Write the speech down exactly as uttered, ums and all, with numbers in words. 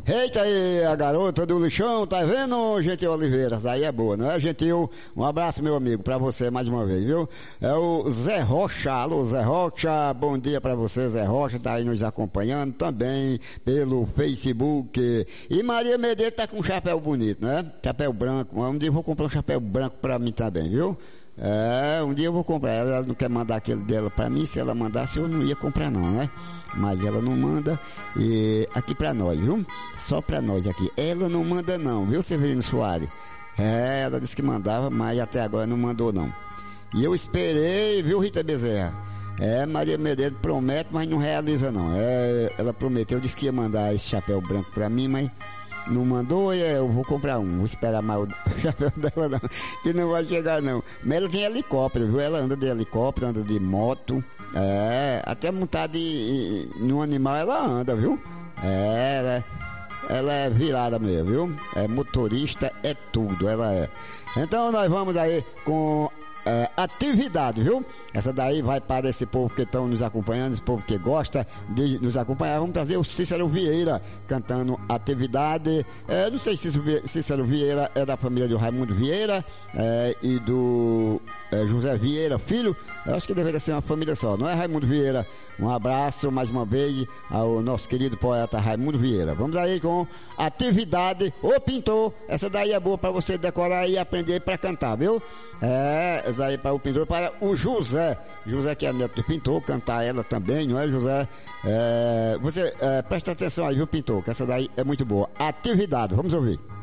Eita aí, a garota do lixão, tá vendo, Gentil Oliveira? Essa aí é boa, não é, Gentil? Um abraço, meu amigo, pra você mais uma vez, viu? É o Zé Rocha, alô, Zé Rocha, bom dia pra você, Zé Rocha, tá aí nos acompanhando também pelo Facebook. E Maria Medeiros tá com um chapéu bonito, né? Chapéu branco, um dia eu vou comprar um chapéu branco pra mim também, viu? É, um dia eu vou comprar, ela não quer mandar aquele dela pra mim, se ela mandasse eu não ia comprar não, né? Mas ela não manda e aqui pra nós, viu? Só pra nós aqui. Ela não manda não, viu, Severino Soares? É, ela disse que mandava, mas até agora não mandou não. E eu esperei, viu, Rita Bezerra? É, Maria Medeiros promete, mas não realiza não. É, ela prometeu, disse que ia mandar esse chapéu branco pra mim, mas não mandou, e eu vou comprar um. Vou esperar mais o chapéu dela não, que não vai chegar não. Mas ela tem helicóptero, viu? Ela anda de helicóptero, anda de moto. É, até montada em um animal ela anda, viu? É, ela, ela é virada mesmo, viu? É motorista, é tudo, ela é. Então nós vamos aí com é, atividade, viu? Essa daí vai para esse povo que estão nos acompanhando, esse povo que gosta de nos acompanhar. Vamos trazer o Cícero Vieira cantando atividade. É, não sei se Cícero Vieira é da família do Raimundo Vieira é, e do é, José Vieira, filho. Eu acho que deveria ser uma família só, não é, Raimundo Vieira? Um abraço mais uma vez ao nosso querido poeta Raimundo Vieira. Vamos aí com atividade. Ô pintor, essa daí é boa para você decorar e aprender para cantar, viu? É, essa aí para o pintor, para o José. José que é neto do pintor, cantar ela também, não é, José? É, você é, presta atenção aí, viu, pintor, que essa daí é muito boa. Atividade, vamos ouvir.